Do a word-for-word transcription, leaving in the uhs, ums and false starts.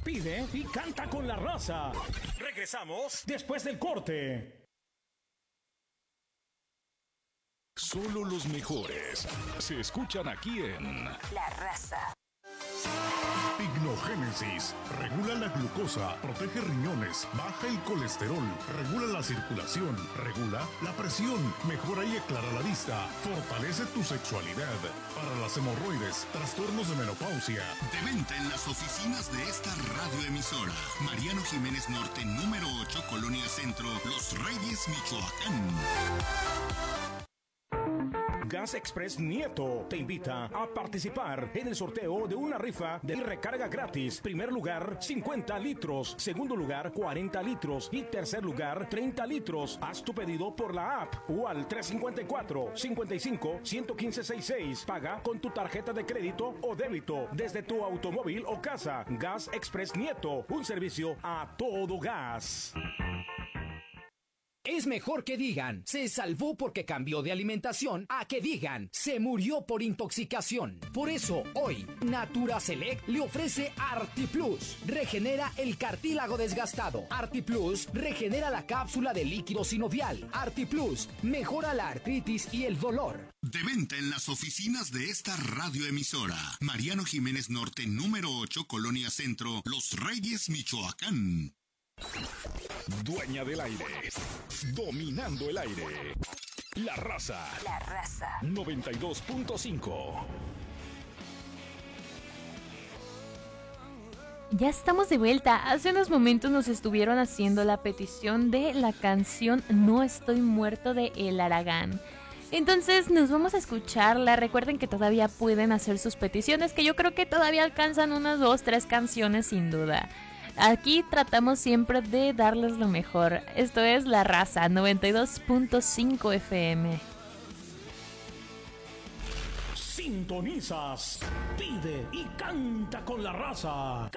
Pide y canta con la raza. Regresamos después del corte. Solo los mejores se escuchan aquí en La Raza. Hignogénesis. Regula la glucosa, protege riñones, baja el colesterol, regula la circulación, regula la presión, mejora y aclara la vista, fortalece tu sexualidad. Para las hemorroides, trastornos de menopausia. De venta en las oficinas de esta radioemisora. Mariano Jiménez Norte, número ocho, Colonia Centro, Los Reyes, Michoacán. Gas Express Nieto te invita a participar en el sorteo de una rifa de recarga gratis. Primer lugar, cincuenta litros. Segundo lugar, cuarenta litros. Y tercer lugar, treinta litros. Haz tu pedido por la app o al tres cinco cuatro, cinco cinco, uno uno cinco sesenta y seis. Paga con tu tarjeta de crédito o débito desde tu automóvil o casa. Gas Express Nieto, un servicio a todo gas. Es mejor que digan, se salvó porque cambió de alimentación, a que digan, se murió por intoxicación. Por eso, hoy, Natura Select le ofrece ArtiPlus. Regenera el cartílago desgastado. ArtiPlus regenera la cápsula de líquido sinovial. ArtiPlus mejora la artritis y el dolor. De venta en las oficinas de esta radioemisora. Mariano Jiménez Norte, número ocho, Colonia Centro, Los Reyes, Michoacán. Dueña del aire, dominando el aire. La Raza. La Raza. noventa y dos punto cinco. Ya estamos de vuelta. Hace unos momentos nos estuvieron haciendo la petición de la canción No Estoy Muerto de El Aragán. Entonces nos vamos a escucharla. Recuerden que todavía pueden hacer sus peticiones, que yo creo que todavía alcanzan unas dos, tres canciones sin duda. Aquí tratamos siempre de darles lo mejor. Esto es La Raza, noventa y dos punto cinco F M. Sintonizas, pide y canta con la raza.